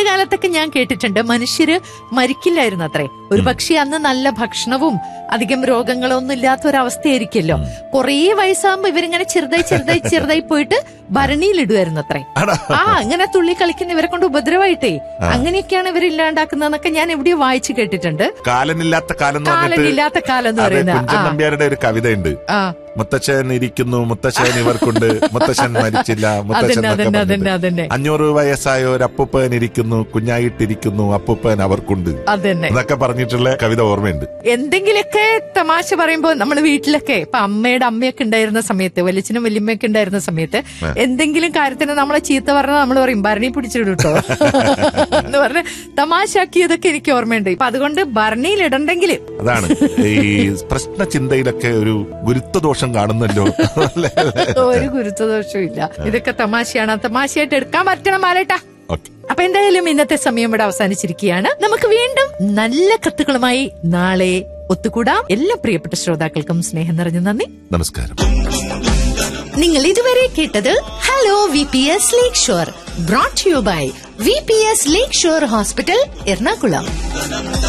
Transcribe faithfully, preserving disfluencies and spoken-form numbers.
കാലത്തൊക്കെ ഞാൻ കേട്ടിട്ടുണ്ട് മനുഷ്യര് മരിക്കില്ലായിരുന്നു അത്രേ. ഒരു പക്ഷേ അന്ന് നല്ല ഭക്ഷണവും അധികം രോഗങ്ങളൊന്നും ഇല്ലാത്ത ഒരവസ്ഥയായിരിക്കുമല്ലോ. കുറേ വയസ്സാകുമ്പോ ഇവരിങ്ങനെ ചെറുതായി ചെറുതായി ചെറുതായി പോയിട്ട് ഭരണിയിലിടുമായിരുന്നു അത്രേ. ആ അങ്ങനെ തുള്ളി കളിക്കുന്ന ഇവരെ കൊണ്ട് ഉപദ്രവമായിട്ടേ അങ്ങനെയൊക്കെയാണ് ഇവർ ഇല്ലാണ്ടാക്കുന്നതെന്നൊക്കെ ഞാൻ എവിടെയോ വായിച്ചു കേട്ടിട്ടുണ്ട്. കാലനില്ലാത്ത കാലം കാലനില്ലാത്ത കാലം എന്ന് പറയുന്നത് നമ്പ്യാരുടെ ഒരു കവിതയുണ്ട്. മുത്തച്ഛൻ ഇരിക്കുന്നു, മുത്തച്ഛൻ ഇവർക്കുണ്ട്, മുത്തച്ഛൻ മരിച്ചില്ല, മുത്തച്ഛൻ അഞ്ഞൂറ് വയസ്സായ ഒരു അപ്പൂപ്പൻ ഇരിക്കുന്നു, കുഞ്ഞായിട്ടിരിക്കുന്നു, അപ്പൂപ്പൻ അവർക്കുണ്ട് എന്നൊക്കെ പറഞ്ഞിട്ടുള്ള കവിത ഓർമ്മയുണ്ട്. എന്തെങ്കിലുമൊക്കെ തമാശ പറയുമ്പോ നമ്മള് വീട്ടിലൊക്കെ ഇപ്പൊ അമ്മയുടെ അമ്മയൊക്കെ ഉണ്ടായിരുന്ന സമയത്ത്, വലിയച്ഛനും വല്യമ്മയൊക്കെ ഉണ്ടായിരുന്ന സമയത്ത് എന്തെങ്കിലും കാര്യത്തിന് നമ്മളെ ചീത്ത പറഞ്ഞാൽ നമ്മൾ പറയും ഭരണി പിടിച്ചിടും കേട്ടോ എന്ന് പറഞ്ഞ് തമാശാക്കിയതൊക്കെ എനിക്ക് ഓർമ്മയുണ്ട്. ഇപ്പൊ അതുകൊണ്ട് ഭരണിയിൽ അതാണ് ഈ പ്രശ്ന ചിന്തയിലൊക്കെ ഒരു ഗുരുത്വദോഷം കാണുന്നല്ലോ. ഒരു ഗുരുത്വദോഷവും ഇല്ല. ഇതൊക്കെ തമാശയാണ്. തമാശയായിട്ട് എടുക്കാൻ പറ്റണം മാലേട്ടാ. അപ്പൊ എന്തായാലും ഇന്നത്തെ സമയം ഇവിടെ അവസാനിച്ചിരിക്കുകയാണ്. നമുക്ക് വീണ്ടും നല്ല കത്തുകളുമായി നാളെ ഒത്തുകൂടാം. എല്ലാ പ്രിയപ്പെട്ട ശ്രോതാക്കൾക്കും സ്നേഹം നിറഞ്ഞ നന്ദി, നമസ്കാരം. നിങ്ങൾ ഇതുവരെ കേട്ടത് hello V P S lake shore, brought you by V P S lake shore hospital, Ernakulam.